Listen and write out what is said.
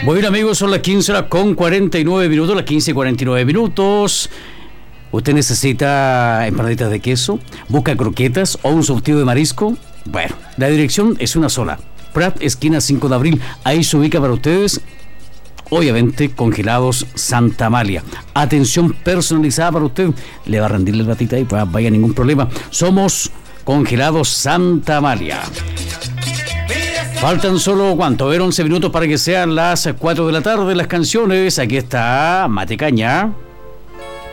Bueno, amigos, son las 15 horas con 49 minutos, las 15 y 49 minutos. ¿Usted necesita empanaditas de queso? ¿Busca croquetas o un surtido de marisco? Bueno, la dirección es una sola. Prat, esquina 5 de abril. Ahí se ubica para ustedes, obviamente, Congelados Santa Amalia. Atención personalizada para usted. Le va a rendir la platita y pues vaya ningún problema. Somos Congelados Santa Amalia. Faltan solo, ¿cuánto? A ver, 11 minutos para que sean las 4 de la tarde. Las canciones. Aquí está Mate Caña.